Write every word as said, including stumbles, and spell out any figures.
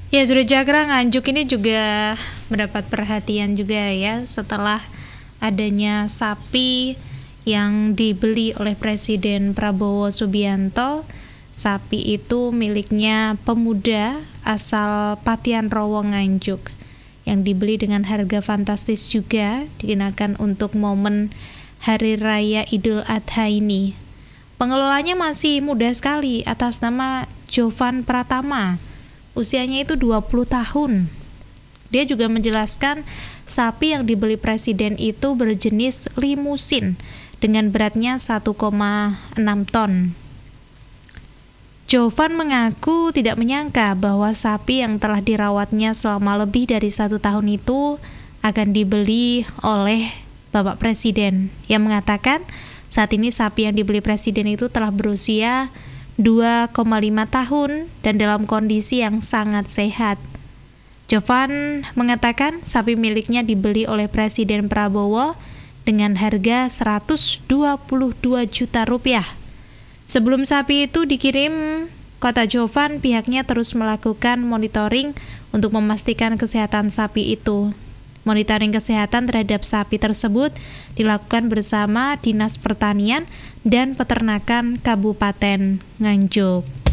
Ya, Suryajagra Nganjuk ini juga mendapat perhatian juga ya setelah adanya sapi yang dibeli oleh Presiden Prabowo Subianto. Sapi itu miliknya pemuda asal Patian Rowo Nganjuk yang dibeli dengan harga fantastis juga, dikenakan untuk momen Hari Raya Idul Adha ini. Pengelolanya masih muda sekali, atas nama Jovan Pratama. Usianya itu dua puluh tahun. Dia juga menjelaskan sapi yang dibeli presiden itu berjenis limusin dengan beratnya satu koma enam ton. Jovan mengaku tidak menyangka bahwa sapi yang telah dirawatnya selama lebih dari satu tahun itu akan dibeli oleh Bapak Presiden, yang mengatakan saat ini sapi yang dibeli presiden itu telah berusia dua koma lima tahun dan dalam kondisi yang sangat sehat. Jovan mengatakan sapi miliknya dibeli oleh Presiden Prabowo dengan harga seratus dua puluh dua juta rupiah. Sebelum sapi itu dikirim, kata Jovan, pihaknya terus melakukan monitoring untuk memastikan kesehatan sapi itu. Monitoring kesehatan terhadap sapi tersebut dilakukan bersama Dinas Pertanian dan Peternakan Kabupaten Nganjuk.